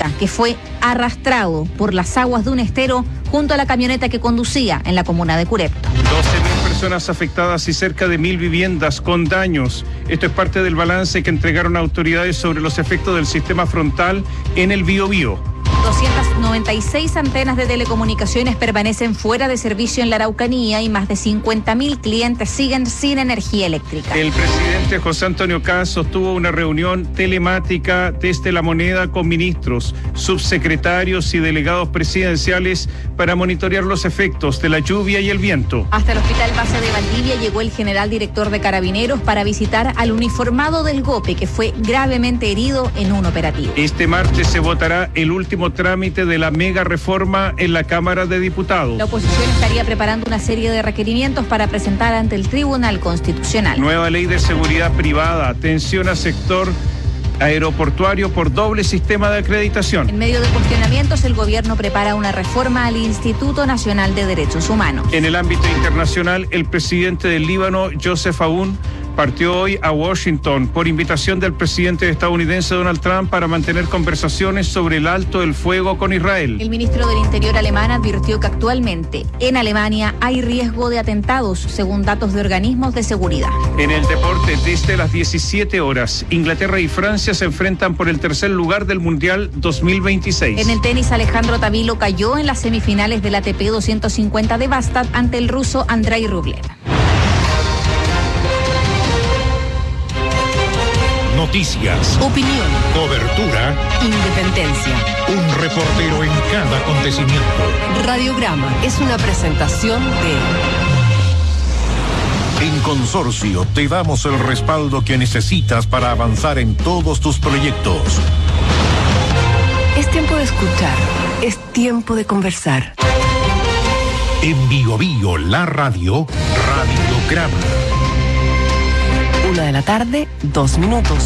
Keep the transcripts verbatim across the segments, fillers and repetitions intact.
ciclista que fue arrastrado por las aguas de un estero junto a la camioneta que conducía en la comuna de Curepto. doce mil personas afectadas y cerca de mil viviendas con daños. Esto es parte del balance que entregaron autoridades sobre los efectos del sistema frontal en el Biobío. doscientas noventa y seis antenas de telecomunicaciones permanecen fuera de servicio en la Araucanía y más de cincuenta mil clientes siguen sin energía eléctrica. El presidente José Antonio Kast sostuvo una reunión telemática desde La Moneda con ministros, subsecretarios y delegados presidenciales para monitorear los efectos de la lluvia y el viento. Hasta el Hospital Base de Valdivia llegó el general director de Carabineros para visitar al uniformado del GOPE que fue gravemente herido en un operativo. Este martes se votará el último trámite de la mega reforma en la Cámara de Diputados. La oposición estaría preparando una serie de requerimientos para presentar ante el Tribunal Constitucional. Nueva ley de seguridad privada, atención al sector aeroportuario por doble sistema de acreditación. En medio de cuestionamientos, el gobierno prepara una reforma al Instituto Nacional de Derechos Humanos. En el ámbito internacional, el presidente del Líbano, Joseph Aoun, partió hoy a Washington por invitación del presidente estadounidense Donald Trump para mantener conversaciones sobre el alto del fuego con Israel. El ministro del Interior alemán advirtió que actualmente en Alemania hay riesgo de atentados, según datos de organismos de seguridad. En el deporte, desde las diecisiete horas, Inglaterra y Francia se enfrentan por el tercer lugar del Mundial dos mil veintiséis. En el tenis, Alejandro Tavilo cayó en las semifinales del A T P doscientos cincuenta de Bastad ante el ruso Andrei Rublev. Noticias, opinión, cobertura, independencia. Un reportero en cada acontecimiento. Radiograma es una presentación de... En Consorcio te damos el respaldo que necesitas para avanzar en todos tus proyectos. Es tiempo de escuchar, es tiempo de conversar. En Bio Bio, la radio, Radiograma. Una de la tarde, dos minutos.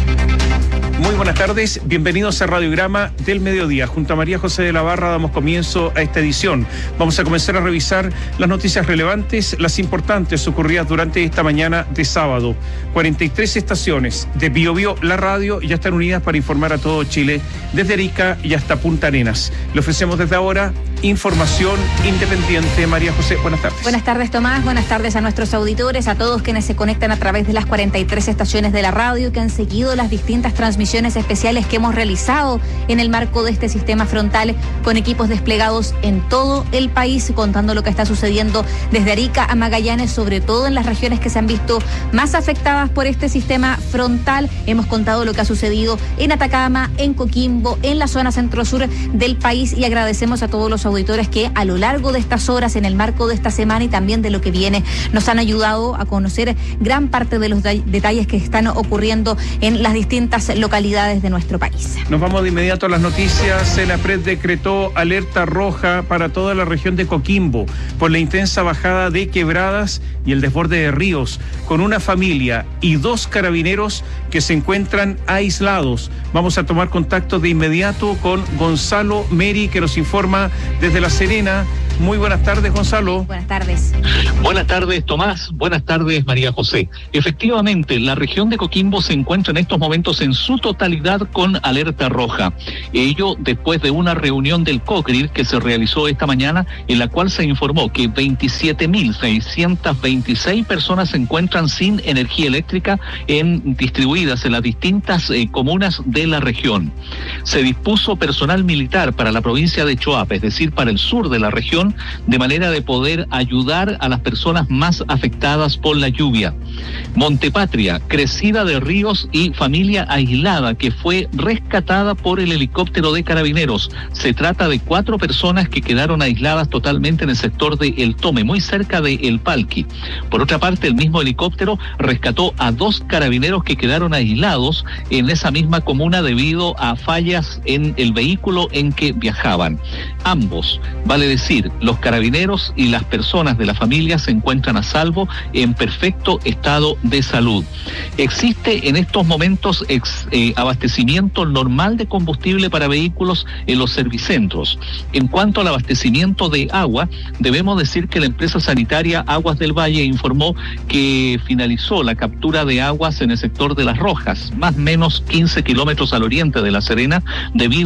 Muy buenas tardes, bienvenidos a Radiograma del Mediodía. Junto a María José de la Barra damos comienzo a esta edición. Vamos a comenzar a revisar las noticias relevantes, las importantes ocurridas durante esta mañana de sábado. cuarenta y tres estaciones de Bio Bio, la radio, ya están unidas para informar a todo Chile, desde Arica y hasta Punta Arenas. Le ofrecemos desde ahora información independiente. María José, buenas tardes. Buenas tardes, Tomás. Buenas tardes a nuestros auditores, a todos quienes se conectan a través de las cuarenta y tres estaciones de la radio, que han seguido las distintas transmisiones especiales que hemos realizado en el marco de este sistema frontal, con equipos desplegados en todo el país, contando lo que está sucediendo desde Arica a Magallanes, sobre todo en las regiones que se han visto más afectadas por este sistema frontal. Hemos contado lo que ha sucedido en Atacama, en Coquimbo, en la zona centro-sur del país, y agradecemos a todos los auditores que a lo largo de estas horas, en el marco de esta semana y también de lo que viene, nos han ayudado a conocer gran parte de los de- detalles que están ocurriendo en las distintas localidades de nuestro país. Nos vamos de inmediato a las noticias. Senapred decretó alerta roja para toda la región de Coquimbo por la intensa bajada de quebradas y el desborde de ríos, con una familia y dos carabineros que se encuentran aislados. Vamos a tomar contacto de inmediato con Gonzalo Meri, que nos informa desde La Serena. Muy buenas tardes, Gonzalo. Buenas tardes. Buenas tardes, Tomás. Buenas tardes, María José. Efectivamente, la región de Coquimbo se encuentra en estos momentos en su totalidad con alerta roja. Ello después de una reunión del COCRIR que se realizó esta mañana, en la cual se informó que veintisiete mil seiscientas veintiséis personas se encuentran sin energía eléctrica en distribuidas en las distintas eh, comunas de la región. Se dispuso personal militar para la provincia de Choapa, es decir, para el sur de la región, de manera de poder ayudar a las personas más afectadas por la lluvia. Montepatria, crecida de ríos y familia aislada que fue rescatada por el helicóptero de Carabineros. Se trata de cuatro personas que quedaron aisladas totalmente en el sector de El Tome, muy cerca de El Palqui. Por otra parte, el mismo helicóptero rescató a dos carabineros que quedaron aislados en esa misma comuna debido a fallas en el vehículo en que viajaban. Ambos, vale decir, los carabineros y las personas de la familia se encuentran a salvo, en perfecto estado de salud. Existe en estos momentos ex, eh, abastecimiento normal de combustible para vehículos en los servicentros. En cuanto al abastecimiento de agua, debemos decir que la empresa sanitaria Aguas del Valle informó que finalizó la captura de aguas en el sector de Las Rojas, más o menos quince kilómetros al oriente de La Serena, debido a la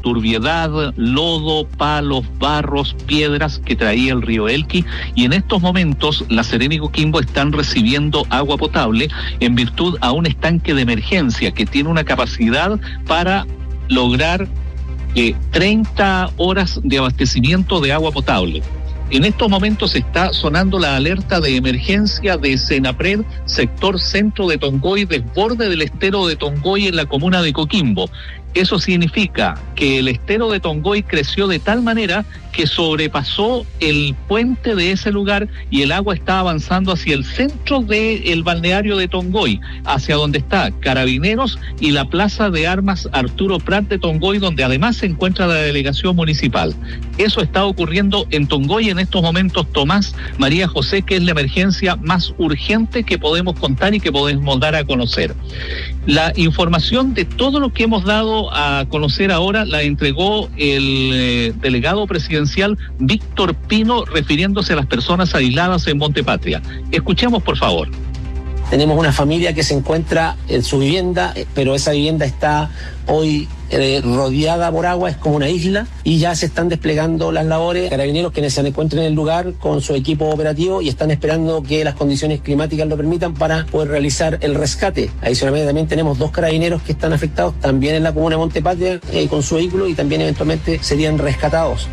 turbiedad, lodo, palos, barros, piedras que traía el río Elqui, y en estos momentos La Serena y Coquimbo están recibiendo agua potable en virtud a un estanque de emergencia que tiene una capacidad para lograr eh, treinta horas de abastecimiento de agua potable. En estos momentos está sonando la alerta de emergencia de Senapred, sector centro de Tongoy, desborde del estero de Tongoy en la comuna de Coquimbo. Eso significa que el estero de Tongoy creció de tal manera que sobrepasó el puente de ese lugar y el agua está avanzando hacia el centro del balneario de Tongoy, hacia donde está Carabineros y la Plaza de Armas Arturo Prat de Tongoy, donde además se encuentra la delegación municipal. Eso está ocurriendo en Tongoy en estos momentos, Tomás, María José, que es la emergencia más urgente que podemos contar y que podemos dar a conocer. La información de todo lo que hemos dado a conocer ahora la entregó el eh, delegado presidencial Víctor Pino, refiriéndose a las personas aisladas en Montepatria. Escuchemos, por favor. Tenemos una familia que se encuentra en su vivienda, pero esa vivienda está hoy eh, rodeada por agua, es como una isla, y ya se están desplegando las labores. Carabineros quienes se encuentran en el lugar con su equipo operativo y están esperando que las condiciones climáticas lo permitan para poder realizar el rescate. Adicionalmente también tenemos dos carabineros que están afectados también en la comuna de Montepatria eh, con su vehículo y también eventualmente serían rescatados.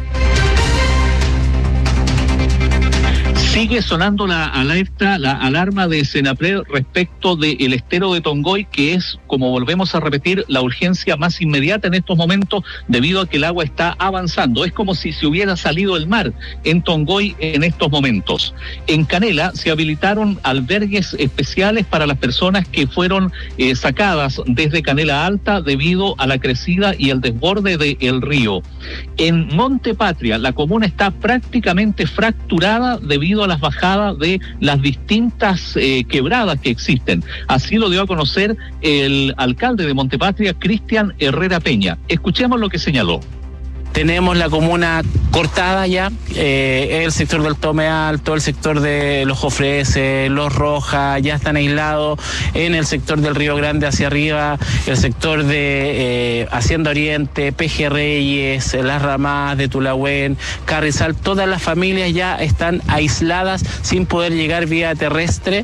Sigue sonando la alerta, la alarma de Senapred respecto del estero de Tongoy, que es, como volvemos a repetir, la urgencia más inmediata en estos momentos debido a que el agua está avanzando. Es como si se hubiera salido el mar en Tongoy en estos momentos. En Canela se habilitaron albergues especiales para las personas que fueron eh, sacadas desde Canela Alta debido a la crecida y el desborde del río. En Montepatria, la comuna está prácticamente fracturada debido a las bajadas de las distintas eh, quebradas que existen. Así lo dio a conocer el alcalde de Montepatria, Cristian Herrera Peña. Escuchemos lo que señaló. Tenemos la comuna cortada ya, eh, el sector del Tome Alto, el sector de los Jofreses, los Rojas, ya están aislados, en el sector del Río Grande hacia arriba, el sector de eh, Hacienda Oriente, P G Reyes, Las Ramas de Tulahuén, Carrizal, todas las familias ya están aisladas sin poder llegar vía terrestre.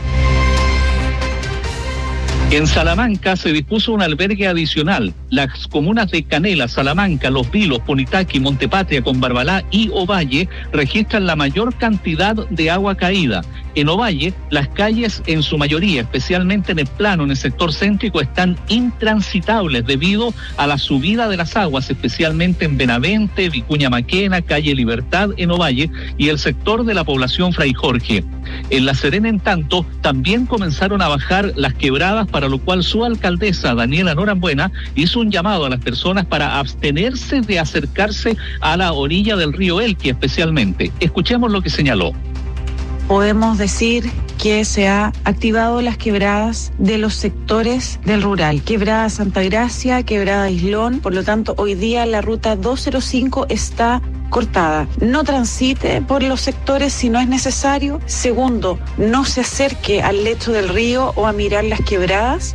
En Salamanca se dispuso un albergue adicional. Las comunas de Canela, Salamanca, Los Vilos, Punitaqui, Montepatria, Combarbalá y Ovalle registran la mayor cantidad de agua caída. En Ovalle, las calles en su mayoría, especialmente en el plano, en el sector céntrico, están intransitables debido a la subida de las aguas, especialmente en Benavente, Vicuña Maquena, calle Libertad en Ovalle y el sector de la población Fray Jorge. En La Serena, en tanto, también comenzaron a bajar las quebradas, para lo cual su alcaldesa, Daniela Norambuena, hizo un llamado a las personas para abstenerse de acercarse a la orilla del río Elqui especialmente. Escuchemos lo que señaló. Podemos decir que se ha activado las quebradas de los sectores del rural. Quebrada Santa Gracia, quebrada Islón, por lo tanto hoy día la ruta doscientos cinco está cortada. No transite por los sectores si no es necesario. Segundo, no se acerque al lecho del río o a mirar las quebradas.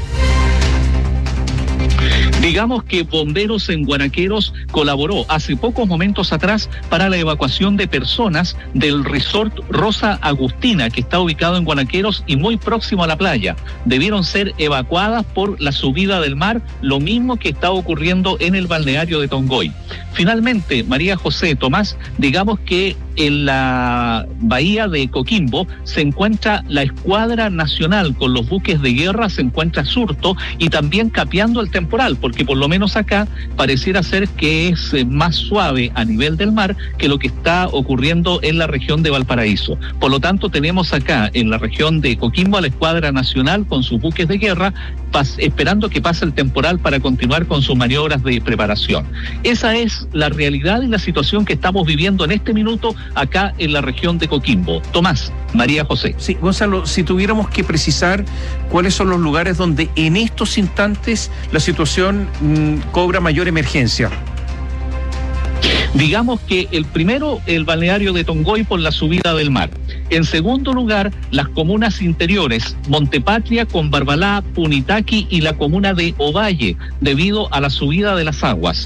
Digamos que Bomberos en Guanaqueros colaboró hace pocos momentos atrás para la evacuación de personas del resort Rosa Agustina, que está ubicado en Guanaqueros y muy próximo a la playa. Debieron ser evacuadas por la subida del mar, lo mismo que está ocurriendo en el balneario de Tongoy. Finalmente, María José, Tomás, digamos que en la bahía de Coquimbo se encuentra la Escuadra Nacional con los buques de guerra, se encuentra Surto y también capeando el temporal, porque por lo menos acá pareciera ser que es más suave a nivel del mar que lo que está ocurriendo en la región de Valparaíso. Por lo tanto, tenemos acá en la región de Coquimbo a la Escuadra Nacional con sus buques de guerra pas- esperando que pase el temporal para continuar con sus maniobras de preparación. Esa es la realidad y la situación que estamos viviendo en este minuto acá en la región de Coquimbo. Tomás, María José. Sí, Gonzalo, si tuviéramos que precisar cuáles son los lugares donde en estos instantes la situación mmm, cobra mayor emergencia. Digamos que el primero, el balneario de Tongoy por la subida del mar. En segundo lugar, las comunas interiores, Montepatria, Combarbalá, Punitaqui y la comuna de Ovalle, debido a la subida de las aguas.